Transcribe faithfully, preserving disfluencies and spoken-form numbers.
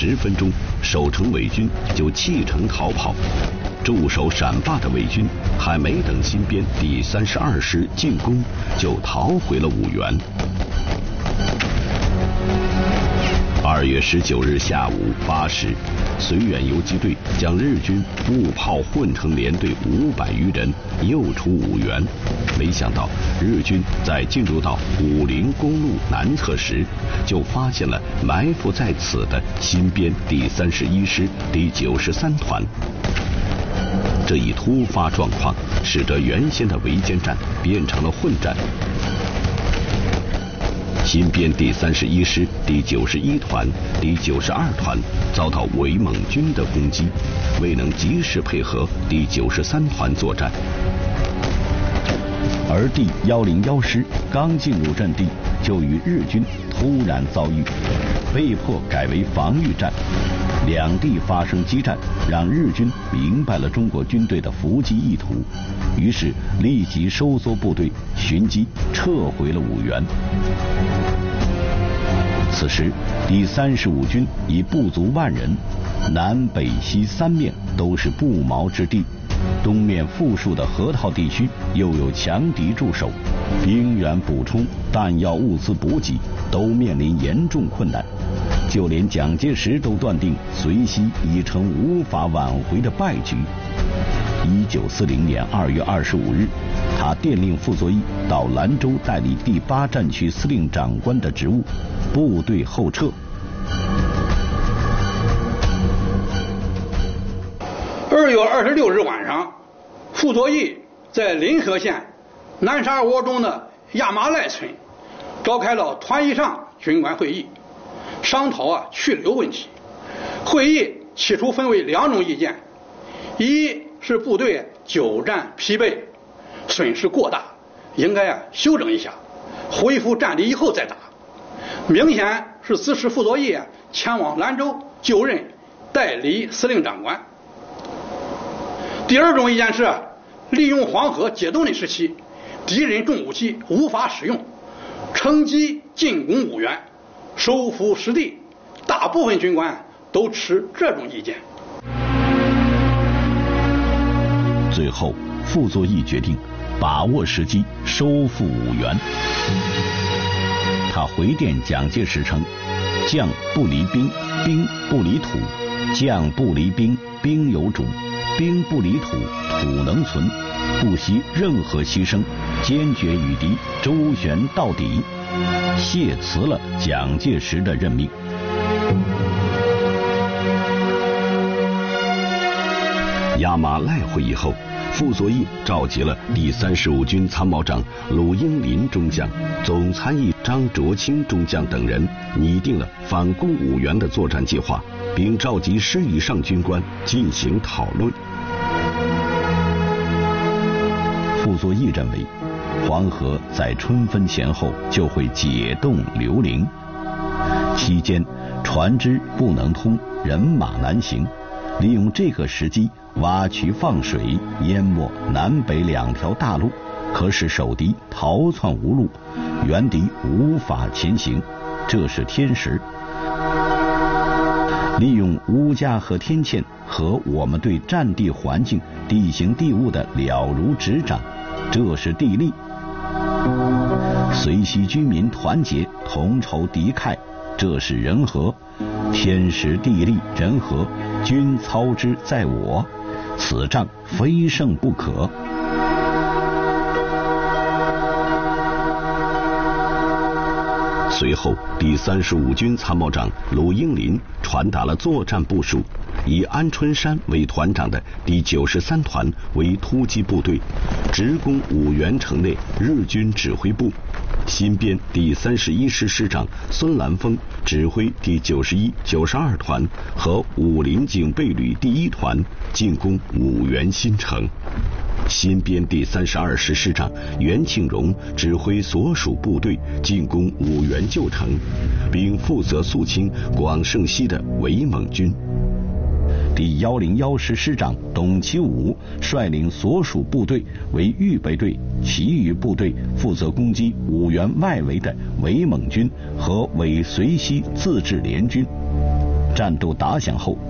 十分钟，守城伪军就弃城逃跑。驻守陕坝的伪军还没等新编第三十二师进攻，就逃回了五原。二月十九日下午八时，绥远游击队将日军步炮混成连队五百余人诱出五原。没想到日军在进入到武陵公路南侧时，就发现了埋伏在此的新编第三十一师第九十三团。这一突发状况使得原先的围歼战变成了混战。新编第三十一师第九十一团、第九十二团遭到伪蒙军的攻击，未能及时配合第九十三团作战。而第一零一师刚进入阵地，就与日军突然遭遇，被迫改为防御战。两地发生激战，让日军明白了中国军队的伏击意图，于是立即收缩部队，寻机撤回了五原。此时第三十五军已不足万人，南北西三面都是不毛之地，东面富庶的河套地区又有强敌驻守，兵源补充、弹药物资补给都面临严重困难。就连蒋介石都断定绥西已成无法挽回的败局。一九四零年二月二十五日，他电令傅作义到兰州代理第八战区司令长官的职务，部队后撤。 二月二十六日晚上，傅作义在临河县南沙窝中的亚麻赖村召开了团以上军官会议，商讨啊去留问题。会议起初分为两种意见，一是部队久战疲惫，损失过大，应该啊休整一下，恢复战力以后再打。明显是支持傅作义啊前往兰州就任代理司令长官。第二种意见是利用黄河解冻的时期，敌人重武器无法使用，乘机进攻五原，收复失地。大部分军官都持这种意见。 最后傅作义决定把握时机收复五原。他回电蒋介石称：将不离兵，兵不离土；将不离兵，兵有主；兵不离土，土能存。不惜任何牺牲，坚决与敌周旋到底。谢辞了蒋介石的任命。亚马赖会议后，傅作义召集了第三十五军参谋长鲁英林中将、总参议张卓清中将等人，拟定了反攻五原的作战计划，并召集师以上军官进行讨论。傅作义认为，黄河在春分前后就会解冻流陵，期间船只不能通，人马难行，利用这个时机挖渠放水，淹没南北两条大路，可使守敌逃窜无路，援敌无法前行，这是天时。利用乌家河天堑和我们对战地环境、地形地物的了如指掌，这是地利。绥西军民团结，同仇敌忾，这是人和。天时地利人和，均操之在我，此仗非胜不可。随后第三十五军参谋长鲁英林传达了作战部署，以安春山为团长的第九十三团为突击部队，直攻五原城内日军指挥部。新编第三十一师师长孙兰峰指挥第九十一、九十二团和武林警备旅第一团进攻五原新城。新编第三十二师师长袁庆荣指挥所属部队进攻五原旧城，并负责肃清广胜西的伪蒙军。第一零一师师长董其武率领所属部队为预备队，其余部队负责攻击五原外围的伪蒙军和伪绥西自治联军。 战斗打响后，